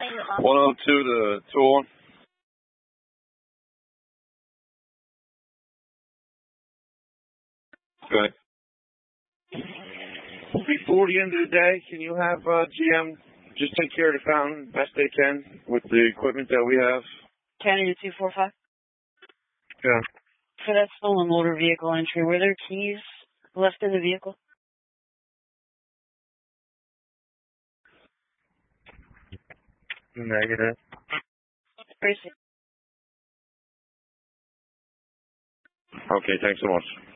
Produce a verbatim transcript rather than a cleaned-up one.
one oh two to two oh one. Good. Before the end of the day, can you have uh, G M just take care of the fountain best they can with the equipment that we have? County to two four five? Yeah. For that stolen motor vehicle entry, were there keys left in the vehicle? Negative. Appreciate it. Okay, thanks so much.